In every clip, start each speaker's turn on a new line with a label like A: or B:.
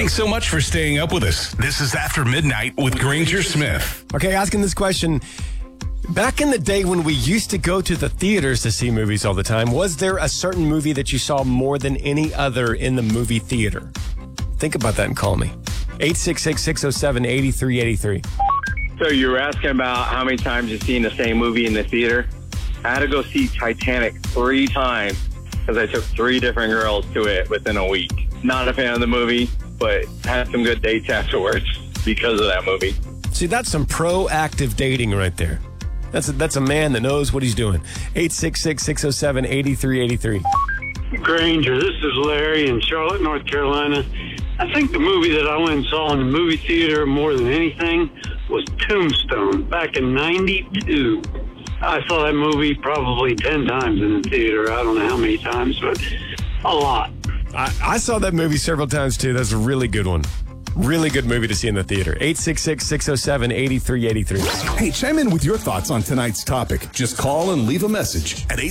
A: Thanks so much for staying up with us. This is After Midnight with Granger Smith.
B: Okay, asking this question. Back in the day when we used to go to the theaters to see movies all the time, was there a certain movie that you saw more than any other in the movie theater? Think about that and call me. 866-607-8383.
C: So you were asking about how many times you've seen the same movie in the theater? I had to go see Titanic 3 times because I took 3 different girls to it within a week. Not a fan of the movie, but had some good dates afterwards because of that movie.
B: See, that's some proactive dating right there. That's a man that knows what he's doing. 866-607-8383.
D: Granger, this is Larry in Charlotte, North Carolina. I think the movie that I went and saw in the movie theater more than anything was Tombstone back in 92. I saw that movie probably 10 times in the theater. I don't know how many times, but a lot.
B: I saw that movie several times, too. That's a really good one. Really good movie to see in the theater. 866-607-8383.
E: Hey, chime in with your thoughts on tonight's topic. Just call and leave a message at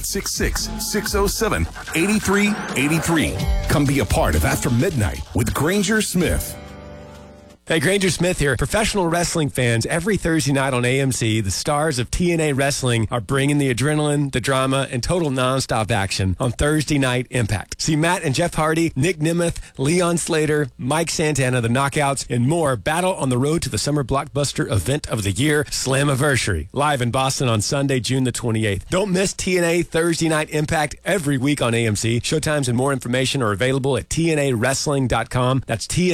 E: 866-607-8383. Come be a part of After Midnight with Granger Smith.
B: Hey, Granger Smith here. Professional wrestling fans, every Thursday night on AMC, the stars of TNA Wrestling are bringing the adrenaline, the drama, and total nonstop action on Thursday Night Impact. See Matt and Jeff Hardy, Nick Nemeth, Leon Slater, Mike Santana, the Knockouts, and more battle on the road to the summer blockbuster event of the year, Slammiversary, live in Boston on Sunday, June the 28th. Don't miss TNA Thursday Night Impact every week on AMC. Showtimes and more information are available at TNAWrestling.com. That's TNA.